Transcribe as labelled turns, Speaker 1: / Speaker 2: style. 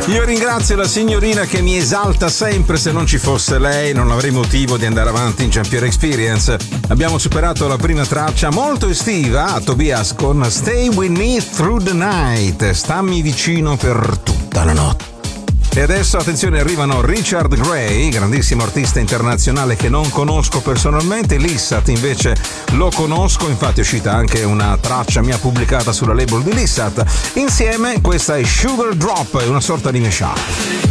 Speaker 1: Io ringrazio la signorina che mi esalta sempre. Se non ci fosse lei non avrei motivo di andare avanti in Champion Experience. Abbiamo superato la prima traccia molto estiva a Tobias con Stay With Me Through the Night. Stammi vicino per tutta la notte. E adesso attenzione, arrivano Richard Gray, grandissimo artista internazionale che non conosco personalmente. Lissat invece lo conosco, infatti è uscita anche una traccia mia pubblicata sulla label di Lissat. Insieme questa è Sugar Drop, è una sorta di mashup.